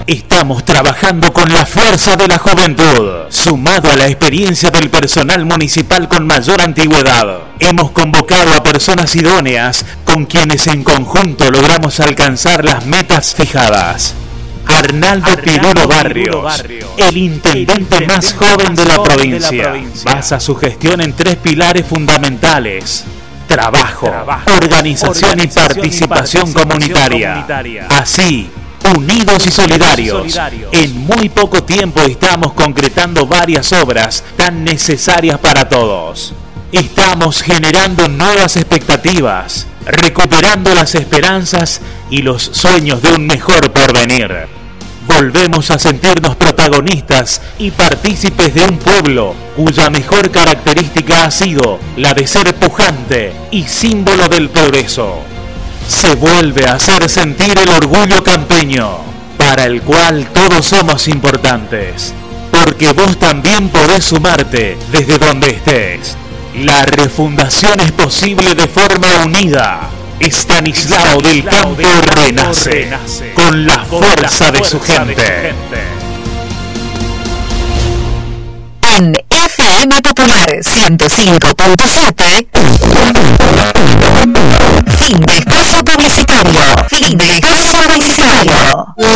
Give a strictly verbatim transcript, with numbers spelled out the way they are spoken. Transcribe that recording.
Estamos trabajando con la fuerza de la juventud, sumado a la experiencia del personal municipal con mayor antigüedad. Hemos convocado a personas idóneas con quienes en conjunto logramos alcanzar las metas fijadas. Arnaldo, Arnaldo Pirulo Barrios, Barrios, el intendente, el intendente más joven de la provincia, de la provincia, basa su gestión en tres pilares fundamentales: trabajo, trabajo organización, organización y participación, participación comunitaria. comunitaria. Así, unidos y solidarios, en muy poco tiempo estamos concretando varias obras tan necesarias para todos. Estamos generando nuevas expectativas, recuperando las esperanzas y los sueños de un mejor porvenir. Volvemos a sentirnos protagonistas y partícipes de un pueblo cuya mejor característica ha sido la de ser pujante y símbolo del progreso. Se vuelve a hacer sentir el orgullo campeño, para el cual todos somos importantes, porque vos también podés sumarte desde donde estés. La refundación es posible de forma unida. Estanislao del Campo renace, renace con la con fuerza, la de, fuerza su de su gente. En F M Popular ciento cinco punto siete, fin de espacio publicitario. Fin de espacio publicitario.